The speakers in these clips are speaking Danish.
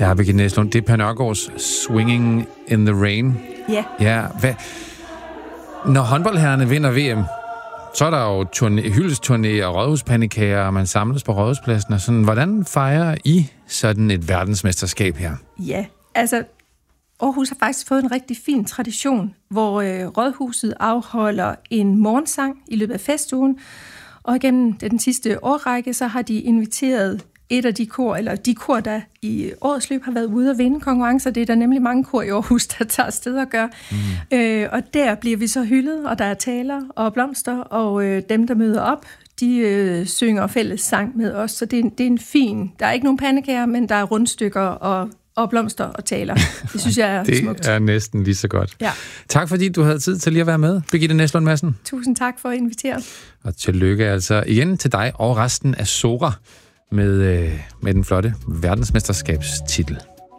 Ja, Birgitte Næslund, det er Per Nørgaards Swinging in the Rain. Ja. Ja, når håndboldherrerne vinder VM, så er der jo hyldesturné og rådhuspandekager, og man samles på rådhuspladsen. Og sådan. Hvordan fejrer I sådan et verdensmesterskab her? Ja, altså Aarhus har faktisk fået en rigtig fin tradition, hvor rådhuset afholder en morgensang i løbet af festugen. Og gennem den sidste årrække, så har de inviteret et af de kor, der i årets løb har været ude og vinde konkurrencer. Det er der nemlig mange kor i Aarhus, der tager afsted og gør. Og der bliver vi så hyldet, og der er taler og blomster, og dem, der møder op, de synger fælles sang med os. Så det er en fin... Der er ikke nogen pandekager, men der er rundstykker og blomster og taler. Det synes jeg er smukt. Det er næsten lige så godt. Ja. Tak fordi du havde tid til lige at være med, Birgitte Næslund Madsen. Tusind tak for at invitere. Og tillykke altså igen til dig og resten af Sora med den flotte verdensmesterskabstitel.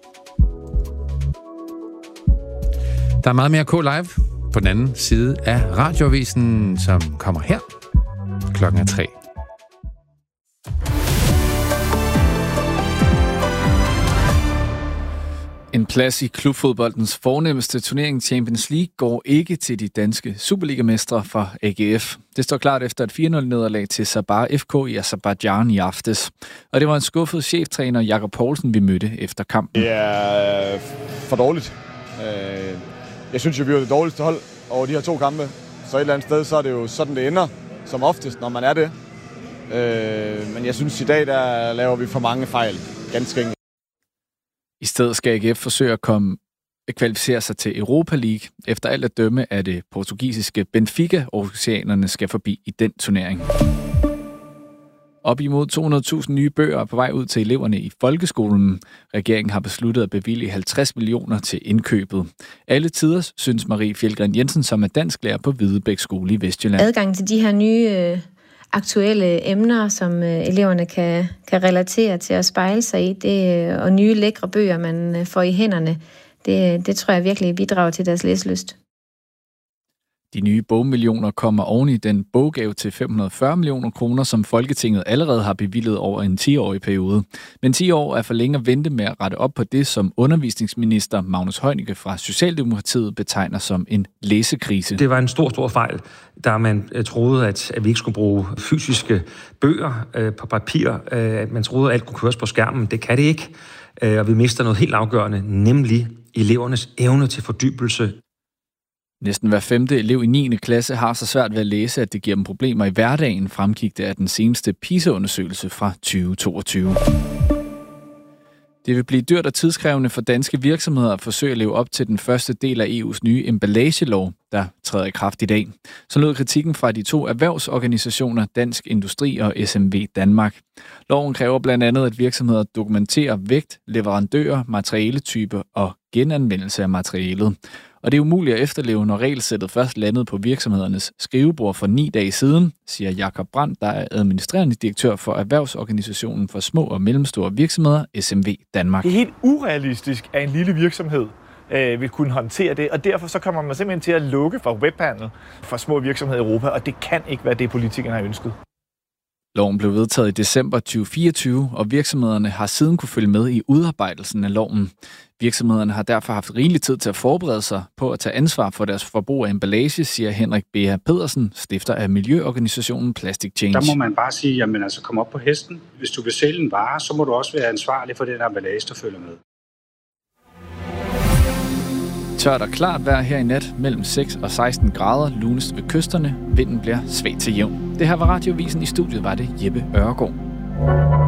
Der er meget mere K-Live på den anden side af radioavisen, som kommer her. Klokken er 3. En plads i klubfodboldens fornemmeste turnering Champions League går ikke til de danske Superliga-mestre fra AGF. Det står klart efter et 4-0-nederlag til Sabah FK i Aserbajdsjan i aftes. Og det var en skuffet cheftræner Jakob Poulsen, vi mødte efter kampen. Det er for dårligt. Jeg synes jo, vi var det dårligste hold over de her 2 kampe. Så et eller andet sted, så er det jo sådan, det ender som oftest, når man er det. Men jeg synes, i dag der laver vi for mange fejl. Ganske enkelt. I stedet skal AGF forsøge at kvalificere sig til Europa League. Efter alt at dømme er det portugisiske Benfica, oceanerne skal forbi i den turnering. Op imod 200.000 nye bøger er på vej ud til eleverne i folkeskolen. Regeringen har besluttet at bevilge 50 millioner til indkøbet. Alle tider, synes Marie Fjeldgren Jensen, som er dansklærer på Hvidebæk Skole i Vestjylland. Adgang til de her nye aktuelle emner, som eleverne kan relatere til at spejle sig i, og nye lækre bøger, man får i hænderne, det tror jeg virkelig bidrager til deres læselyst. De nye bogmillioner kommer oven i den boggave til 540 millioner kroner, som Folketinget allerede har bevilget over en 10-årig periode. Men 10 år er for længe at vente med at rette op på det, som undervisningsminister Magnus Heunicke fra Socialdemokratiet betegner som en læsekrise. Det var en stor fejl, da man troede, at vi ikke skulle bruge fysiske bøger på papir. At man troede, at alt kunne køres på skærmen. Det kan det ikke. Og vi mister noget helt afgørende, nemlig elevernes evne til fordybelse. Næsten hver 5. elev i 9. klasse har så svært ved at læse, at det giver dem problemer i hverdagen, fremgik det af den seneste PISA-undersøgelse fra 2022. Det vil blive dyrt og tidskrævende for danske virksomheder at forsøge at leve op til den første del af EU's nye emballagelov, der træder i kraft i dag. Så lød kritikken fra de 2 erhvervsorganisationer, Dansk Industri og SMV Danmark. Loven kræver blandt andet, at virksomheder dokumenterer vægt, leverandører, materialetype og genanvendelse af materialet. Og det er umuligt at efterleve, når regelsættet først landede på virksomhedernes skrivebord for 9 dage siden, siger Jakob Brandt, der er administrerende direktør for Erhvervsorganisationen for Små og Mellemstore Virksomheder, SMV Danmark. Det er helt urealistisk, at en lille virksomhed vil kunne håndtere det, og derfor så kommer man simpelthen til at lukke for webhandel for små virksomheder i Europa, og det kan ikke være det, politikerne har ønsket. Loven blev vedtaget i december 2024, og virksomhederne har siden kunne følge med i udarbejdelsen af loven. Virksomhederne har derfor haft rigelig tid til at forberede sig på at tage ansvar for deres forbrug af emballage, siger Henrik Bea Pedersen, stifter af miljøorganisationen Plastic Change. Der må man bare sige, jamen altså kom op på hesten. Hvis du vil sælge en vare, så må du også være ansvarlig for den emballage, der følger med. Tørt og klart vejr her i nat mellem 6 og 16 grader, lunest ved kysterne. Vinden bliver svag til jævn. Det her var Radiovisen. I studiet var det Jeppe Ørgaard.